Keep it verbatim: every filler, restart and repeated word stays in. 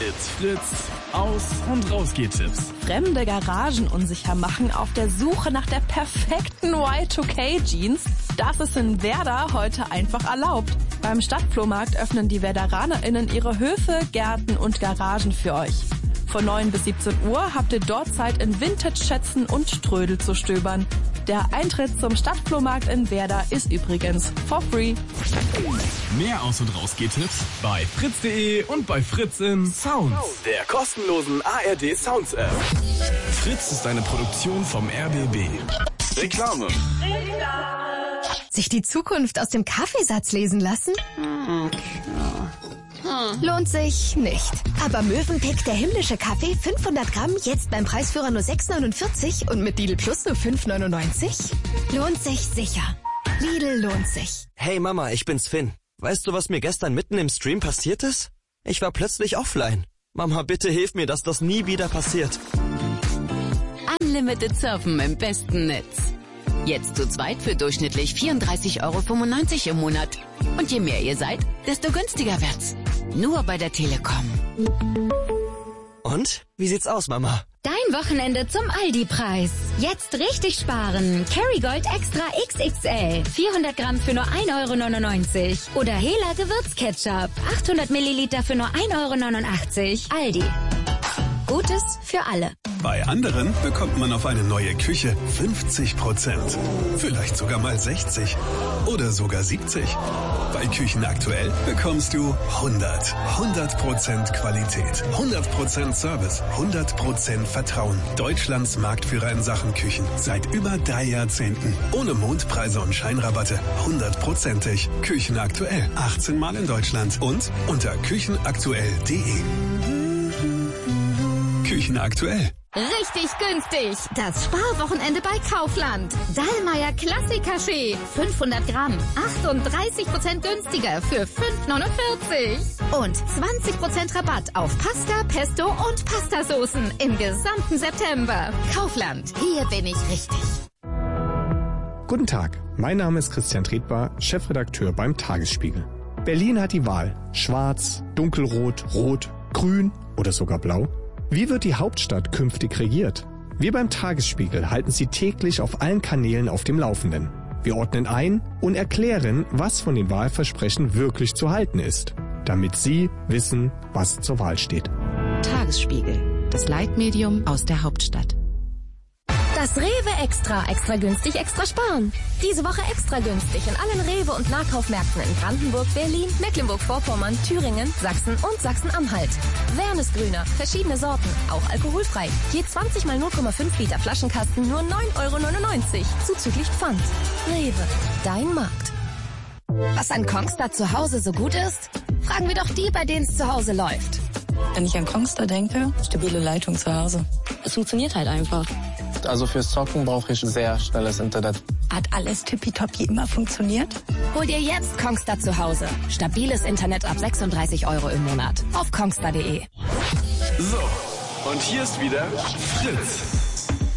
Hits, Fritz, Aus- und Rausgeht-Tipps. Fremde Garagen unsicher machen auf der Suche nach der perfekten Y zwei K Jeans. Das ist in Werder heute einfach erlaubt. Beim Stadtflohmarkt öffnen die WerderanerInnen ihre Höfe, Gärten und Garagen für euch. Von neun bis siebzehn Uhr habt ihr dort Zeit, in Vintage-Schätzen und Trödel zu stöbern. Der Eintritt zum Stadtflohmarkt in Werder ist übrigens for free. Mehr Aus- und Rausgeht-Tipps bei fritz punkt de und bei Fritz in Sounds, der kostenlosen A R D Sounds App. Fritz ist eine Produktion vom R B B. Reklame. Sich die Zukunft aus dem Kaffeesatz lesen lassen? Lohnt sich nicht. Aber Mövenpick, der himmlische Kaffee, fünfhundert Gramm, jetzt beim Preisführer nur sechs neunundvierzig und mit Lidl Plus nur fünf neunundneunzig? Lohnt sich sicher. Lidl lohnt sich. Hey Mama, ich bin's Finn. Weißt du, was mir gestern mitten im Stream passiert ist? Ich war plötzlich offline. Mama, bitte hilf mir, dass das nie wieder passiert. Unlimited Surfen im besten Netz. Jetzt zu zweit für durchschnittlich vierunddreißig Euro fünfundneunzig im Monat. Und je mehr ihr seid, desto günstiger wird's. Nur bei der Telekom. Und? Wie sieht's aus, Mama? Dein Wochenende zum Aldi-Preis. Jetzt richtig sparen. Kerrygold Extra X X L. vierhundert Gramm für nur ein Euro neunundneunzig. Oder Hela Gewürzketchup. achthundert Milliliter für nur ein Euro neunundachtzig. Aldi. Gutes für alle. Bei anderen bekommt man auf eine neue Küche fünfzig Prozent. Vielleicht sogar mal sechzig. Oder sogar siebzig. Bei Küchen aktuell bekommst du hundert. hundert Prozent Qualität. hundert Prozent Service. hundert Prozent Vertrauen. Deutschlands Marktführer in Sachen Küchen. Seit über drei Jahrzehnten. Ohne Mondpreise und Scheinrabatte. hundertprozentig. Küchen aktuell. achtzehn Mal in Deutschland. Und unter küchenaktuell punkt de. Küchen aktuell. Richtig günstig. Das Sparwochenende bei Kaufland. Dallmayr Klassik-Kaffee. fünfhundert Gramm. achtunddreißig Prozent günstiger für fünf neunundvierzig. Und zwanzig Prozent Rabatt auf Pasta, Pesto und Pastasoßen im gesamten September. Kaufland. Hier bin ich richtig. Guten Tag. Mein Name ist Christian Tretbar, Chefredakteur beim Tagesspiegel. Berlin hat die Wahl. Schwarz, dunkelrot, rot, grün oder sogar blau. Wie wird die Hauptstadt künftig regiert? Wir beim Tagesspiegel halten Sie täglich auf allen Kanälen auf dem Laufenden. Wir ordnen ein und erklären, was von den Wahlversprechen wirklich zu halten ist, damit Sie wissen, was zur Wahl steht. Tagesspiegel, das Leitmedium aus der Hauptstadt. Das Rewe Extra. Extra günstig, extra sparen. Diese Woche extra günstig in allen Rewe- und Nahkaufmärkten in Brandenburg, Berlin, Mecklenburg-Vorpommern, Thüringen, Sachsen und Sachsen-Anhalt. Wernesgrüner, verschiedene Sorten, auch alkoholfrei. Je zwanzig mal null Komma fünf Liter Flaschenkasten nur neun Euro neunundneunzig, zuzüglich Pfand. Rewe, dein Markt. Was an Kongstar zu Hause so gut ist? Fragen wir doch die, bei denen es zu Hause läuft. Wenn ich an Kongstar denke, stabile Leitung zu Hause. Es funktioniert halt einfach. Also fürs Zocken brauche ich sehr schnelles Internet. Hat alles tippitoppi immer funktioniert? Hol dir jetzt Kongstar zu Hause. Stabiles Internet ab sechsunddreißig Euro im Monat. Auf kongstar punkt de. So, und hier ist wieder Fritz.